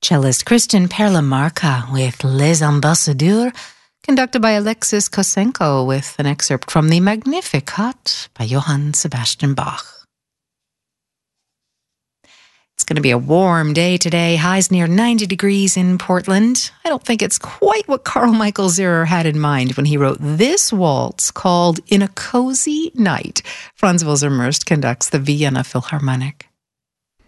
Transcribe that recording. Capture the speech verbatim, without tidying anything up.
Cellist Christian Perlamarka with Les Ambassadeurs, conducted by Alexis Kosenko with an excerpt from the Magnificat by Johann Sebastian Bach. It's going to be a warm day today, highs near ninety degrees in Portland. I don't think it's quite what Carl Michael Zierer had in mind when he wrote this waltz called In a Cozy Night. Franz Wilser Murst conducts the Vienna Philharmonic.